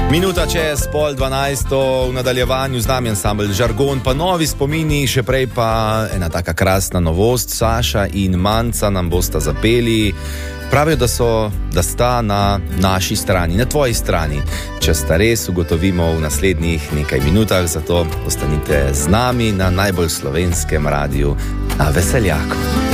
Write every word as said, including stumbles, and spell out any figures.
Minuta čez pol dvanajsto v nadaljevanju z nami ansambel Žargon, pa novi spomini, še prej pa ena taka krasna novost. Saša in Manca nam bosta zapeli. Pravijo, da so, da sta na naši strani, na tvoji strani. Če sta res, ugotovimo v naslednjih nekaj minutah, zato ostanite z nami na najbolj slovenskem radiju, na Veseljaku.